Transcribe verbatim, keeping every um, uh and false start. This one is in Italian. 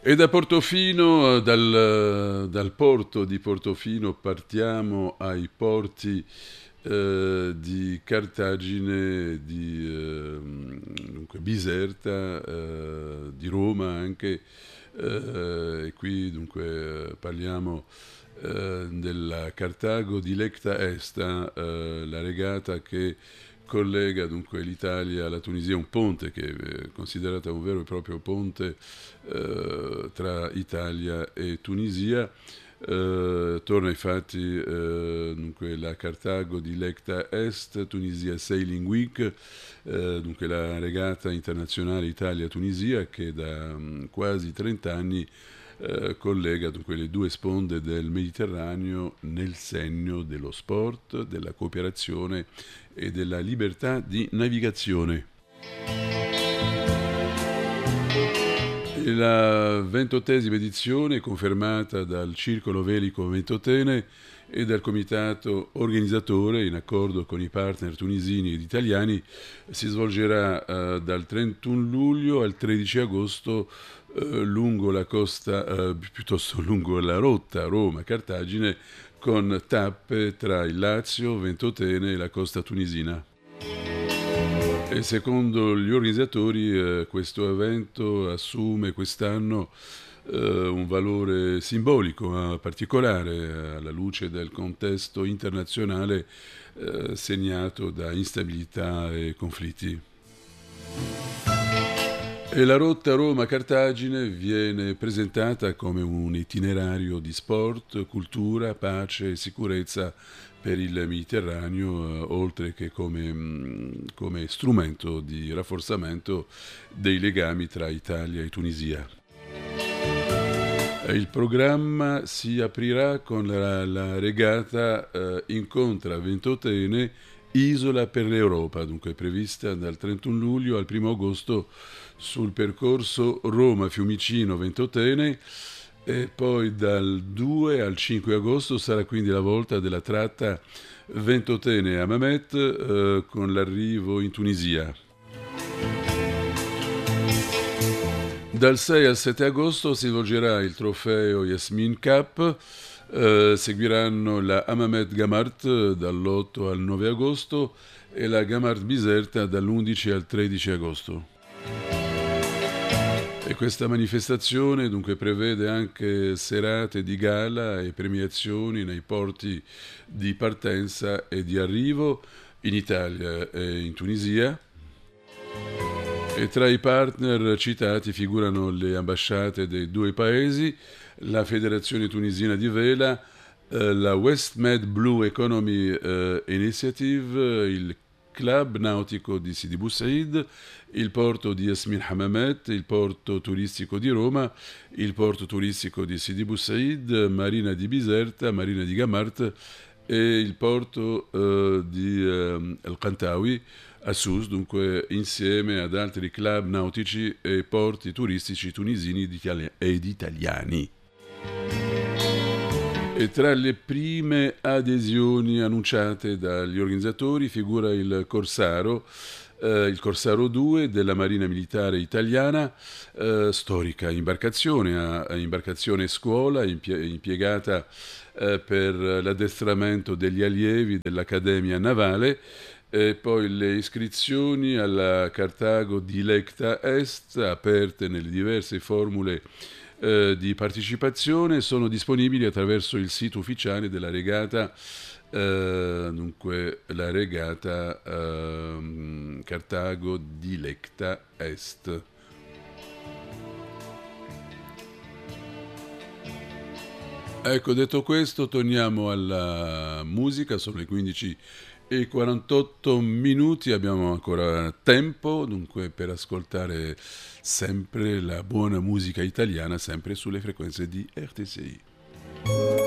E da Portofino, dal, dal porto di Portofino, partiamo ai porti eh, di Cartagine, di eh, dunque Biserta, eh, di Roma anche. Eh, e qui dunque eh, parliamo eh, della Cartago di Lecta Est, eh, la regata che collega dunque l'Italia alla Tunisia, un ponte che è considerato un vero e proprio ponte eh, tra Italia e Tunisia. Eh, torna infatti eh, dunque la Cartago di Lecta Est, Tunisia Sailing Week, eh, dunque la regata internazionale Italia-Tunisia che da mh, quasi trenta anni eh, collega dunque le due sponde del Mediterraneo nel segno dello sport, della cooperazione e della libertà di navigazione. E la ventottesima edizione, confermata dal Circolo Velico Ventotene e dal comitato organizzatore, in accordo con i partner tunisini ed italiani, si svolgerà eh, dal trentuno luglio al tredici agosto eh, lungo la costa, eh, piuttosto lungo la rotta Roma-Cartagine, con tappe tra il Lazio, Ventotene e la costa tunisina. E secondo gli organizzatori eh, questo evento assume quest'anno eh, un valore simbolico eh, particolare eh, alla luce del contesto internazionale eh, segnato da instabilità e conflitti. E la rotta Roma-Cartagine viene presentata come un itinerario di sport, cultura, pace e sicurezza per il Mediterraneo, eh, oltre che come, mh, come strumento di rafforzamento dei legami tra Italia e Tunisia. Il programma si aprirà con la, la regata eh, Incontra Ventotene, Isola per l'Europa, dunque prevista dal trentuno luglio al primo agosto sul percorso Roma-Fiumicino-Ventotene, e poi dal due al cinque agosto sarà quindi la volta della tratta Ventotene-Hammamet eh, con l'arrivo in Tunisia. Dal sei al sette agosto si svolgerà il trofeo Yasmin Cup, eh, seguiranno la Hammamet Gamart dall'otto al nove agosto e la Gamart Biserta dall'undici al tredici agosto. E questa manifestazione dunque prevede anche serate di gala e premiazioni nei porti di partenza e di arrivo in Italia e in Tunisia. E tra i partner citati figurano le ambasciate dei due paesi, la Federazione Tunisina di Vela, eh, la West Med Blue Economy eh, Initiative, il Club Nautico di Sidi Bou Said, il porto di Yasmin Hammamet, il porto turistico di Roma, il porto turistico di Sidi Bou Said, Marina di Biserta, Marina di Gamart e il porto eh, di eh, El Kantawi a Sousse, dunque insieme ad altri club nautici e porti turistici tunisini ed italiani. E tra le prime adesioni annunciate dagli organizzatori figura il Corsaro, eh, il Corsaro due della Marina Militare Italiana, eh, storica imbarcazione, a, imbarcazione scuola impie- impiegata eh, per l'addestramento degli allievi dell'Accademia Navale. E poi le iscrizioni alla Cartago di Lecta Est, aperte nelle diverse formule eh, di partecipazione, sono disponibili attraverso il sito ufficiale della regata, eh, dunque la regata eh, Cartago di Lecta Est. Ecco, detto questo, torniamo alla musica, sono le quindici e quarantotto minuti, abbiamo ancora tempo dunque per ascoltare sempre la buona musica italiana, sempre sulle frequenze di R T C I.